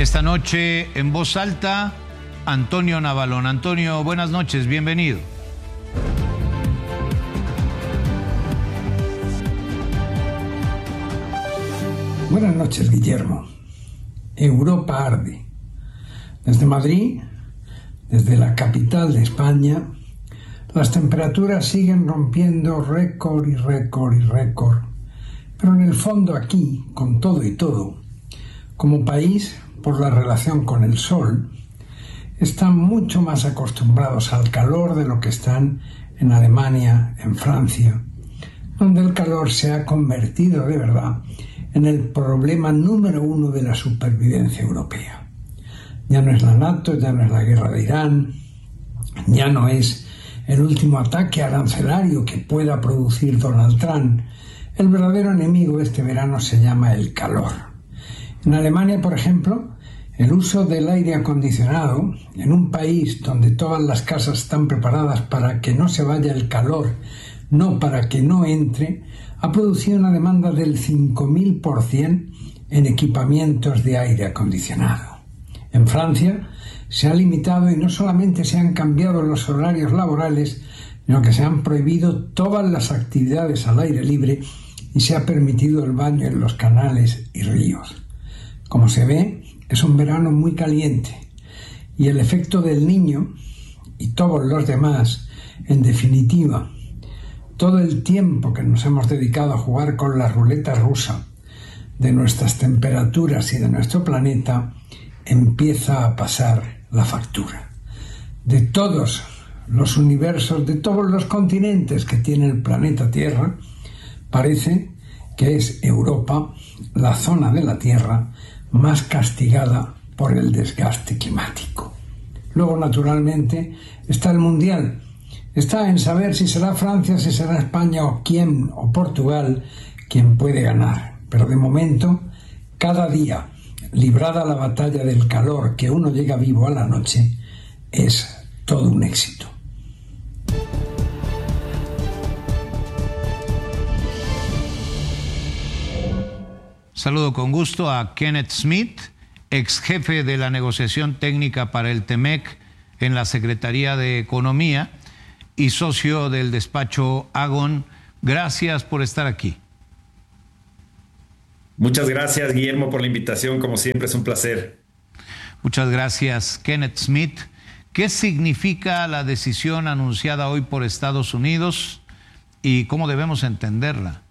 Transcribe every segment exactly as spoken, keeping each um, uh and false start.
Esta noche en voz alta, Antonio Navalón. Antonio, buenas noches, bienvenido. Buenas noches, Guillermo. Europa arde. Desde Madrid, desde la capital de España, las temperaturas siguen rompiendo récord y récord y récord. Pero en el fondo aquí, con todo y todo, como país, por la relación con el sol, están mucho más acostumbrados al calor de lo que están en Alemania, en Francia, donde el calor se ha convertido de verdad en el problema número uno de la supervivencia europea. Ya no es la NATO, ya no es la guerra de Irán, ya no es el último ataque arancelario que pueda producir Donald Trump. El verdadero enemigo este verano se llama el calor. En Alemania, por ejemplo, el uso del aire acondicionado, en un país donde todas las casas están preparadas para que no se vaya el calor, no para que no entre, ha producido una demanda del cinco mil por ciento en equipamientos de aire acondicionado. En Francia se ha limitado y no solamente se han cambiado los horarios laborales, sino que se han prohibido todas las actividades al aire libre y se ha permitido el baño en los canales y ríos. Como se ve, es un verano muy caliente y el efecto del Niño y todos los demás, en definitiva, todo el tiempo que nos hemos dedicado a jugar con la ruleta rusa de nuestras temperaturas y de nuestro planeta, empieza a pasar la factura. De todos los universos, de todos los continentes que tiene el planeta Tierra, parece que es Europa la zona de la Tierra más castigada por el desgaste climático. Luego, naturalmente, está el Mundial. Está en saber si será Francia, si será España o quién, o Portugal, quien puede ganar. Pero de momento, cada día, librada la batalla del calor que uno llega vivo a la noche, es todo un éxito. Saludo con gusto a Kenneth Smith, ex jefe de la negociación técnica para el TEMEC en la Secretaría de Economía y socio del despacho Agon. Gracias por estar aquí. Muchas gracias, Guillermo, por la invitación. Como siempre, es un placer. Muchas gracias, Kenneth Smith. ¿Qué significa la decisión anunciada hoy por Estados Unidos y cómo debemos entenderla?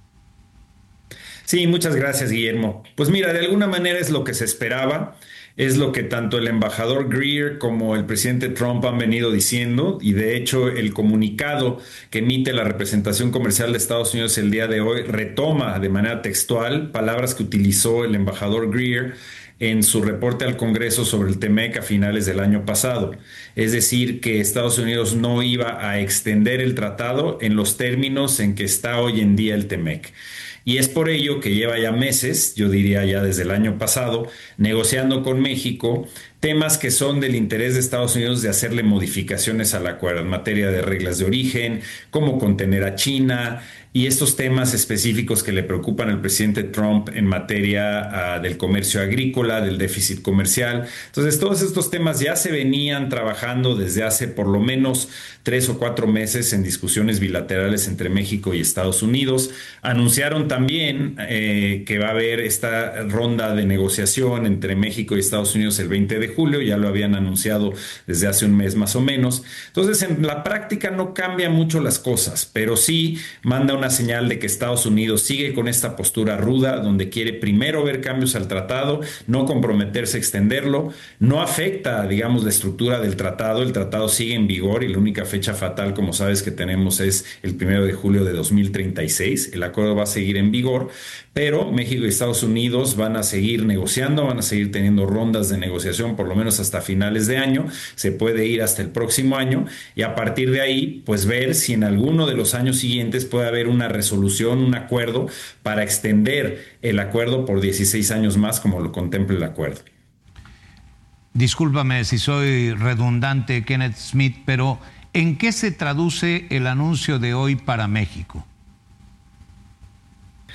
Sí, muchas gracias, Guillermo. Pues mira, de alguna manera es lo que se esperaba, es lo que tanto el embajador Greer como el presidente Trump han venido diciendo, y de hecho el comunicado que emite la representación comercial de Estados Unidos el día de hoy retoma de manera textual palabras que utilizó el embajador Greer en su reporte al Congreso sobre el TEMEC a finales del año pasado. Es decir, que Estados Unidos no iba a extender el tratado en los términos en que está hoy en día el TEMEC. Y es por ello que lleva ya meses, yo diría ya desde el año pasado, negociando con México temas que son del interés de Estados Unidos de hacerle modificaciones al acuerdo en materia de reglas de origen, cómo contener a China y estos temas específicos que le preocupan al presidente Trump en materia uh, del comercio agrícola, del déficit comercial. Entonces, todos estos temas ya se venían trabajando desde hace por lo menos tres o cuatro meses en discusiones bilaterales entre México y Estados Unidos. Anunciaron también eh, que va a haber esta ronda de negociación entre México y Estados Unidos el veinte de julio, ya lo habían anunciado desde hace un mes más o menos. Entonces, en la práctica no cambian mucho las cosas, pero sí manda una señal de que Estados Unidos sigue con esta postura ruda, donde quiere primero ver cambios al tratado, no comprometerse a extenderlo, no afecta, digamos, la estructura del tratado, el tratado sigue en vigor y la única fecha fatal, como sabes, que tenemos es el primero de julio de dos mil treinta y seis, el acuerdo va a seguir en vigor, pero México y Estados Unidos van a seguir negociando, van a seguir teniendo rondas de negociación por lo menos hasta finales de año, se puede ir hasta el próximo año y a partir de ahí pues ver si en alguno de los años siguientes puede haber una resolución, un acuerdo para extender el acuerdo por dieciséis años más como lo contempla el acuerdo. Discúlpame si soy redundante, Kenneth Smith, pero ¿en qué se traduce el anuncio de hoy para México?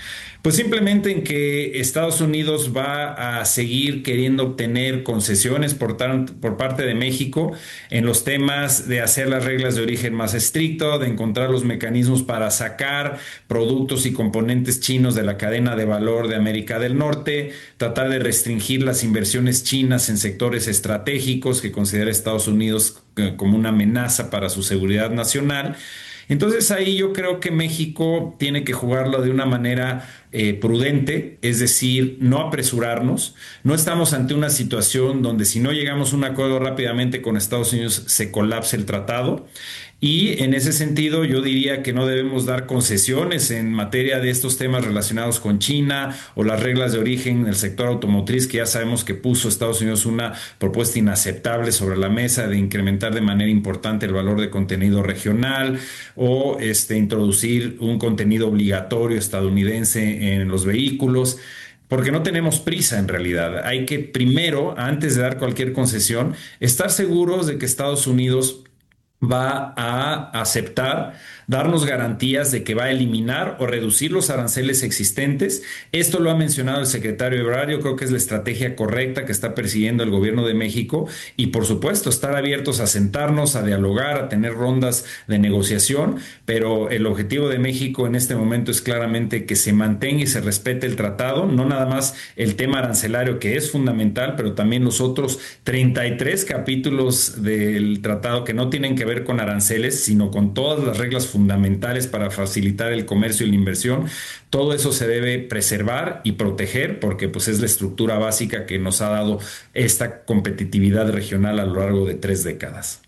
Pues simplemente en que Estados Unidos va a seguir queriendo obtener concesiones por, tan- por parte de México en los temas de hacer las reglas de origen más estricto, de encontrar los mecanismos para sacar productos y componentes chinos de la cadena de valor de América del Norte, tratar de restringir las inversiones chinas en sectores estratégicos que considera Estados Unidos eh, como una amenaza para su seguridad nacional. Entonces ahí yo creo que México tiene que jugarlo de una manera eh, prudente, es decir, no apresurarnos. No estamos ante una situación donde si no llegamos a un acuerdo rápidamente con Estados Unidos se colapse el tratado. Y en ese sentido yo diría que no debemos dar concesiones en materia de estos temas relacionados con China o las reglas de origen en el sector automotriz, que ya sabemos que puso Estados Unidos una propuesta inaceptable sobre la mesa de incrementar de manera importante el valor de contenido regional o este, introducir un contenido obligatorio estadounidense en los vehículos. Porque no tenemos prisa en realidad. Hay que primero, antes de dar cualquier concesión, estar seguros de que Estados Unidos va a aceptar darnos garantías de que va a eliminar o reducir los aranceles existentes. Esto lo ha mencionado el secretario Ebrard. Yo creo que es la estrategia correcta que está persiguiendo el gobierno de México y, por supuesto, estar abiertos a sentarnos, a dialogar, a tener rondas de negociación, pero el objetivo de México en este momento es claramente que se mantenga y se respete el tratado, no nada más el tema arancelario, que es fundamental, pero también los otros treinta y tres capítulos del tratado que no tienen que ver con aranceles, sino con todas las reglas fundamentales para facilitar el comercio y la inversión. Todo eso se debe preservar y proteger porque pues es la estructura básica que nos ha dado esta competitividad regional a lo largo de tres décadas.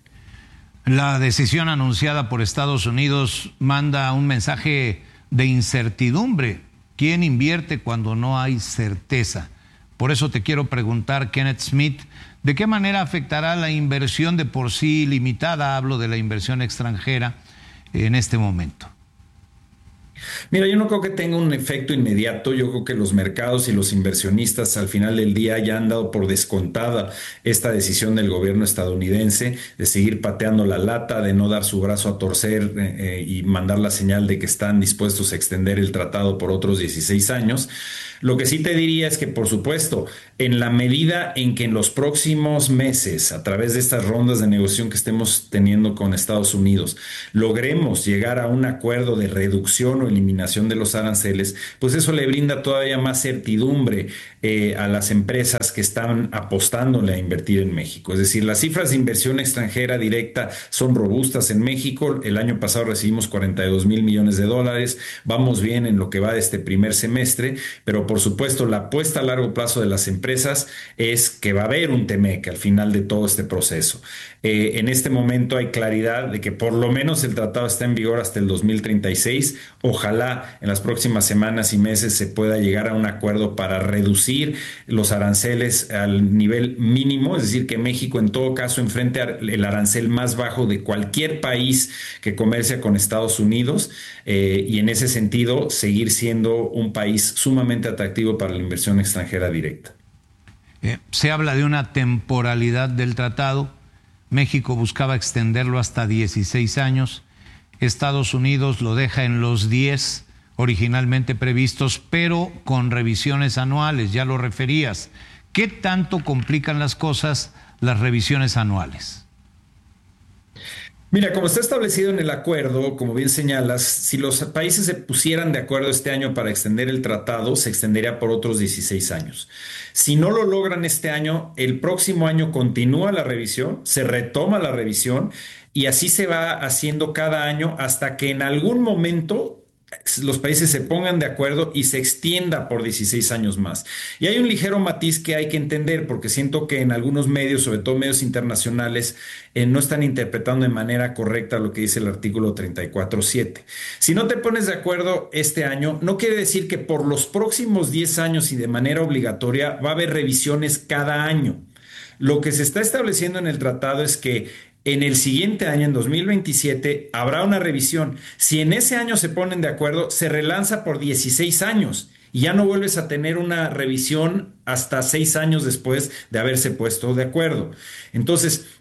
La decisión anunciada por Estados Unidos manda un mensaje de incertidumbre. ¿Quién invierte cuando no hay certeza? Por eso te quiero preguntar, Kenneth Smith, ¿de qué manera afectará la inversión de por sí limitada, hablo de la inversión extranjera, en este momento? Mira, yo no creo que tenga un efecto inmediato. Yo creo que los mercados y los inversionistas al final del día ya han dado por descontada esta decisión del gobierno estadounidense de seguir pateando la lata, de no dar su brazo a torcer eh, y mandar la señal de que están dispuestos a extender el tratado por otros dieciséis años. Lo que sí te diría es que, por supuesto, en la medida en que en los próximos meses, a través de estas rondas de negociación que estemos teniendo con Estados Unidos, logremos llegar a un acuerdo de reducción o eliminación de los aranceles, pues eso le brinda todavía más certidumbre eh, a las empresas que están apostándole a invertir en México. Es decir, las cifras de inversión extranjera directa son robustas en México. El año pasado recibimos cuarenta y dos mil millones de dólares. Vamos bien en lo que va de este primer semestre, pero por supuesto la apuesta a largo plazo de las empresas es que va a haber un TEMEC al final de todo este proceso. Eh, en este momento hay claridad de que por lo menos el tratado está en vigor hasta el dos mil treinta y seis. Ojalá en las próximas semanas y meses se pueda llegar a un acuerdo para reducir los aranceles al nivel mínimo, es decir, que México en todo caso enfrente el arancel más bajo de cualquier país que comercia con Estados Unidos eh, y en ese sentido seguir siendo un país sumamente atractivo para la inversión extranjera directa. Eh, se habla de una temporalidad del tratado. México buscaba extenderlo hasta dieciséis años. Estados Unidos lo deja en los diez originalmente previstos, pero con revisiones anuales, ya lo referías. ¿Qué tanto complican las cosas las revisiones anuales? Mira, como está establecido en el acuerdo, como bien señalas, si los países se pusieran de acuerdo este año para extender el tratado, se extendería por otros dieciséis años. Si no lo logran este año, el próximo año continúa la revisión, se retoma la revisión y así se va haciendo cada año hasta que en algún momento los países se pongan de acuerdo y se extienda por dieciséis años más. Y hay un ligero matiz que hay que entender, porque siento que en algunos medios, sobre todo medios internacionales, eh, no están interpretando de manera correcta lo que dice el artículo treinta y cuatro punto siete. Si no te pones de acuerdo este año, no quiere decir que por los próximos diez años y de manera obligatoria va a haber revisiones cada año. Lo que se está estableciendo en el tratado es que en el siguiente año, en dos mil veintisiete, habrá una revisión. Si en ese año se ponen de acuerdo, se relanza por dieciséis años y ya no vuelves a tener una revisión hasta seis años después de haberse puesto de acuerdo. Entonces,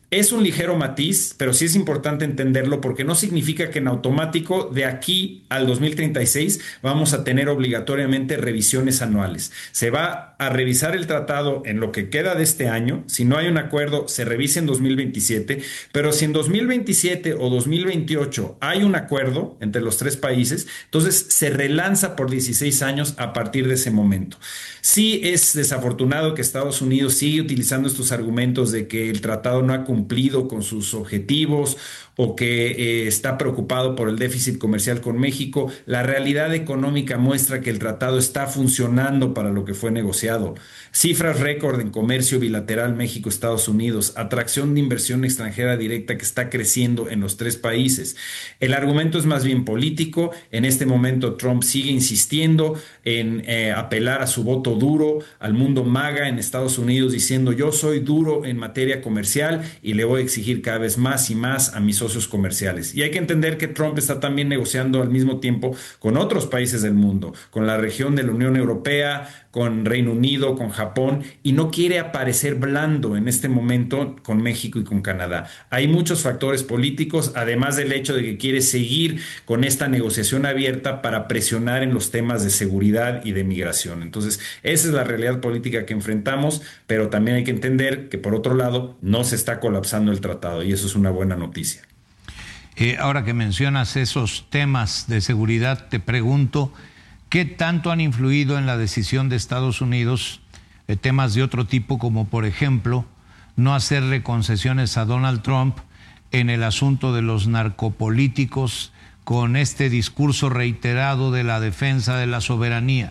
Es un ligero matiz, pero sí es importante entenderlo porque no significa que en automático de aquí al dos mil treinta y seis vamos a tener obligatoriamente revisiones anuales. Se va a revisar el tratado en lo que queda de este año. Si no hay un acuerdo, se revisa en dos mil veintisiete, pero si en dos mil veintisiete o dos mil veintiocho hay un acuerdo entre los tres países, entonces se relanza por dieciséis años a partir de ese momento. Sí es desafortunado que Estados Unidos sigue utilizando estos argumentos de que el tratado no ha cumplido con sus objetivos o que eh, está preocupado por el déficit comercial con México. La realidad económica muestra que el tratado está funcionando para lo que fue negociado. Cifras récord en comercio bilateral México-Estados Unidos, atracción de inversión extranjera directa que está creciendo en los tres países. El argumento es más bien político. En este momento Trump sigue insistiendo en eh, apelar a su voto duro, al mundo MAGA en Estados Unidos, diciendo yo soy duro en materia comercial y le voy a exigir cada vez más y más a mis socios comerciales. Y hay que entender que Trump está también negociando al mismo tiempo con otros países del mundo, con la región de la Unión Europea, con Reino Unido, con Japón, y no quiere aparecer blando en este momento con México y con Canadá. Hay muchos factores políticos, además del hecho de que quiere seguir con esta negociación abierta para presionar en los temas de seguridad y de migración. Entonces, esa es la realidad política que enfrentamos, pero también hay que entender que, por otro lado, no se está colapsando el tratado, y eso es una buena noticia. Eh, ahora que mencionas esos temas de seguridad, te pregunto, ¿qué tanto han influido en la decisión de Estados Unidos eh, temas de otro tipo, como por ejemplo no hacerle concesiones a Donald Trump en el asunto de los narcopolíticos, con este discurso reiterado de la defensa de la soberanía?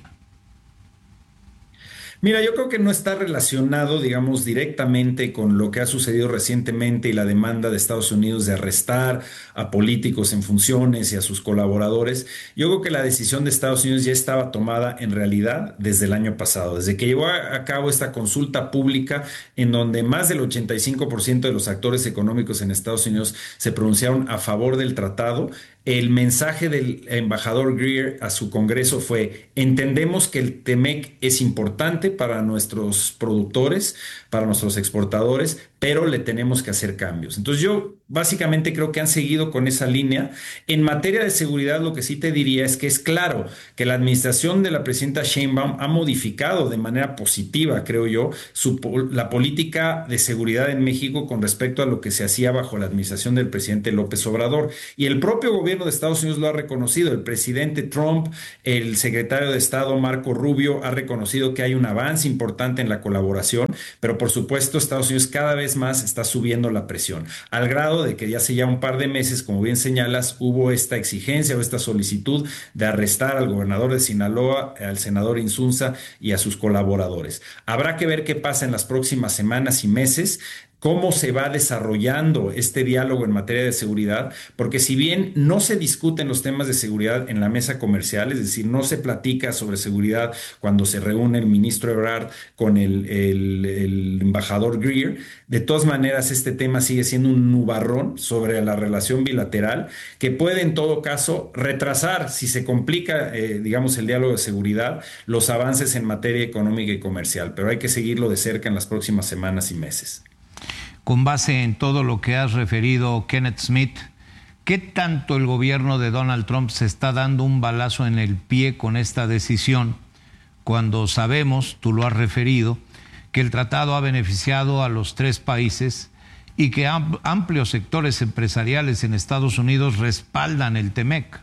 Mira, yo creo que no está relacionado, digamos, directamente con lo que ha sucedido recientemente y la demanda de Estados Unidos de arrestar a políticos en funciones y a sus colaboradores. Yo creo que la decisión de Estados Unidos ya estaba tomada en realidad desde el año pasado, desde que llevó a cabo esta consulta pública en donde más del ochenta y cinco por ciento de los actores económicos en Estados Unidos se pronunciaron a favor del tratado. El mensaje del embajador Greer a su Congreso fue: entendemos que el TEMEC es importante para nuestros productores, para nuestros exportadores, pero le tenemos que hacer cambios. Entonces yo básicamente creo que han seguido con esa línea. En materia de seguridad, lo que sí te diría es que es claro que la administración de la presidenta Sheinbaum ha modificado de manera positiva, creo yo, su, la política de seguridad en México con respecto a lo que se hacía bajo la administración del presidente López Obrador. Y el propio gobierno de Estados Unidos lo ha reconocido. El presidente Trump, el secretario de Estado Marco Rubio, ha reconocido que hay un avance importante en la colaboración, pero por supuesto Estados Unidos cada vez más está subiendo la presión, al grado de que ya hace ya un par de meses, como bien señalas, hubo esta exigencia o esta solicitud de arrestar al gobernador de Sinaloa, al senador Insunza y a sus colaboradores. Habrá que ver qué pasa en las próximas semanas y meses, cómo se va desarrollando este diálogo en materia de seguridad, porque si bien no se discuten los temas de seguridad en la mesa comercial, es decir, no se platica sobre seguridad cuando se reúne el ministro Ebrard con el, el, el embajador Greer, de todas maneras este tema sigue siendo un nubarrón sobre la relación bilateral que puede en todo caso retrasar, si se complica, eh, digamos, el diálogo de seguridad, los avances en materia económica y comercial, pero hay que seguirlo de cerca en las próximas semanas y meses. Con base en todo lo que has referido, Kenneth Smith, ¿qué tanto el gobierno de Donald Trump se está dando un balazo en el pie con esta decisión, cuando sabemos, tú lo has referido, que el tratado ha beneficiado a los tres países y que amplios sectores empresariales en Estados Unidos respaldan el TEMEC?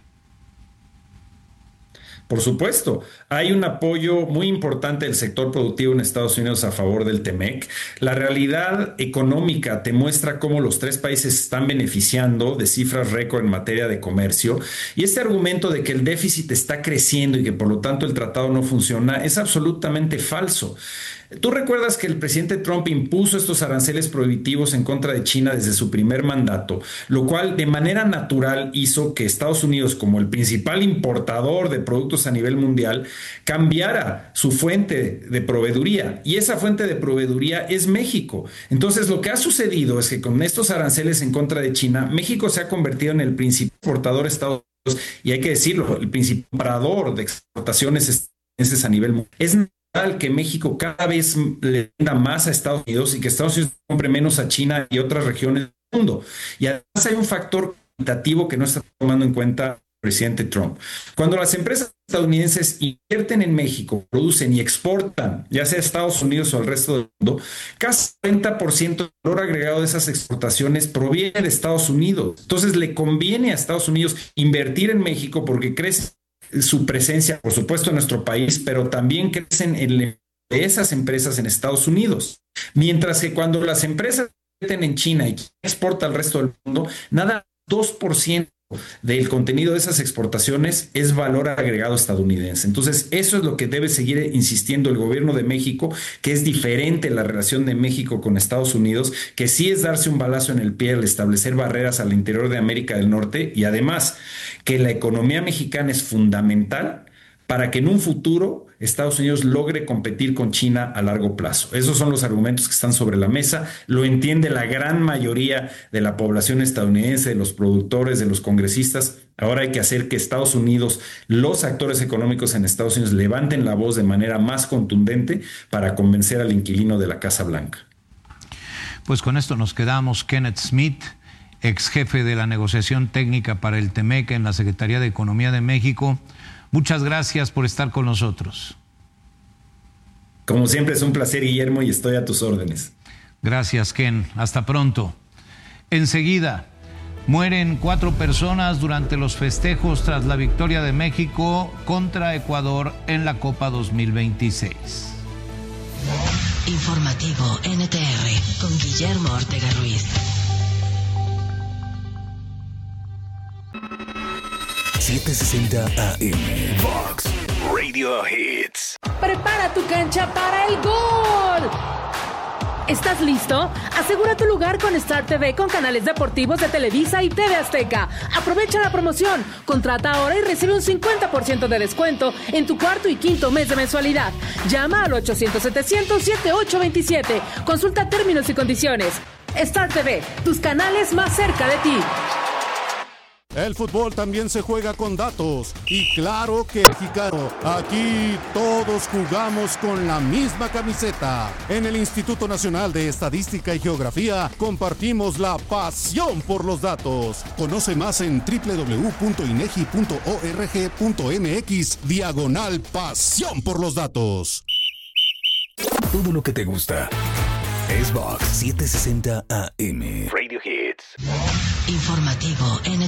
Por supuesto, hay un apoyo muy importante del sector productivo en Estados Unidos a favor del TEMEC. La realidad económica te muestra cómo los tres países están beneficiando de cifras récord en materia de comercio, y este argumento de que el déficit está creciendo y que por lo tanto el tratado no funciona es absolutamente falso. Tú recuerdas que el presidente Trump impuso estos aranceles prohibitivos en contra de China desde su primer mandato, lo cual de manera natural hizo que Estados Unidos, como el principal importador de productos a nivel mundial, cambiara su fuente de proveeduría, y esa fuente de proveeduría es México. Entonces lo que ha sucedido es que con estos aranceles en contra de China, México se ha convertido en el principal importador de Estados Unidos, y hay que decirlo, el principal comprador de exportaciones estadounidenses a nivel mundial. Es que México cada vez le venda más a Estados Unidos y que Estados Unidos compre menos a China y otras regiones del mundo. Y además hay un factor cuantitativo que no está tomando en cuenta el presidente Trump. Cuando las empresas estadounidenses invierten en México, producen y exportan, ya sea a Estados Unidos o al resto del mundo, casi cuarenta por ciento del valor agregado de esas exportaciones proviene de Estados Unidos. Entonces le conviene a Estados Unidos invertir en México porque crece su presencia, por supuesto, en nuestro país, pero también crecen en esas empresas en Estados Unidos. Mientras que cuando las empresas invierten en China y exportan al resto del mundo, nada, dos por ciento del contenido de esas exportaciones es valor agregado estadounidense. Entonces, eso es lo que debe seguir insistiendo el gobierno de México, que es diferente la relación de México con Estados Unidos, que sí es darse un balazo en el pie al establecer barreras al interior de América del Norte, y además que la economía mexicana es fundamental para que en un futuro Estados Unidos logre competir con China a largo plazo. Esos son los argumentos que están sobre la mesa. Lo entiende la gran mayoría de la población estadounidense, de los productores, de los congresistas. Ahora hay que hacer que Estados Unidos, los actores económicos en Estados Unidos, levanten la voz de manera más contundente para convencer al inquilino de la Casa Blanca. Pues con esto nos quedamos. Kenneth Smith, ex jefe de la negociación técnica para el TEMEC en la Secretaría de Economía de México. Muchas gracias por estar con nosotros. Como siempre es un placer, Guillermo, y estoy a tus órdenes. Gracias, Ken. Hasta pronto. Enseguida, mueren cuatro personas durante los festejos tras la victoria de México contra Ecuador en la Copa dos mil veintiséis. Informativo N T R con Guillermo Ortega Ruiz. setecientos sesenta A M Vox Radio Hits. Prepara tu cancha para el gol. ¿Estás listo? Asegura tu lugar con Star T V con canales deportivos de Televisa y T V Azteca. Aprovecha la promoción. Contrata ahora y recibe un cincuenta por ciento de descuento en tu cuarto y quinto mes de mensualidad. Llama al ochocientos setecientos setenta y ocho veintisiete. Consulta términos y condiciones. Star T V, tus canales más cerca de ti. El fútbol también se juega con datos. Y claro que mexicano, aquí todos jugamos con la misma camiseta. En el Instituto Nacional de Estadística y Geografía compartimos la pasión por los datos. Conoce más en doble u doble u doble u punto inegi punto org punto mx diagonal pasión por los datos. Todo lo que te gusta es Vox setecientos sesenta A M Radio Hits. Informativo N